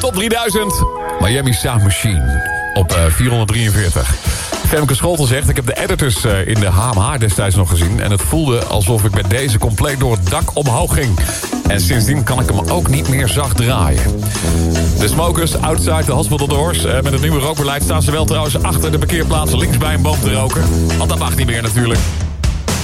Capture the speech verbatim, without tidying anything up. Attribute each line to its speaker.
Speaker 1: Top drieduizend. Miami Sound Machine op uh, vierhonderddrieënveertig. Femke Scholten zegt, ik heb de editors uh, in de H M H destijds nog gezien. En het voelde alsof ik met deze compleet door het dak omhoog ging. En sindsdien kan ik hem ook niet meer zacht draaien. De Smokers, Outside the Hospital Doors. Uh, met het nieuwe rookbeleid staan ze wel trouwens achter de parkeerplaats links bij een boom te roken. Want dat mag niet meer natuurlijk.